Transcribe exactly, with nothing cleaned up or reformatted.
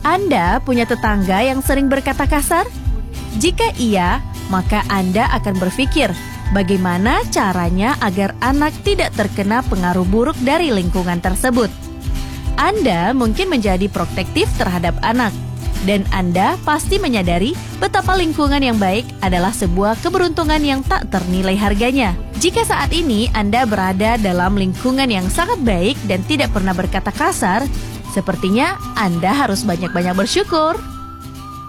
Anda punya tetangga yang sering berkata kasar? Jika iya, maka Anda akan berpikir bagaimana caranya agar anak tidak terkena pengaruh buruk dari lingkungan tersebut. Anda mungkin menjadi protektif terhadap anak, dan Anda pasti menyadari betapa lingkungan yang baik adalah sebuah keberuntungan yang tak ternilai harganya. Jika saat ini Anda berada dalam lingkungan yang sangat baik dan tidak pernah berkata kasar, sepertinya Anda harus banyak-banyak bersyukur.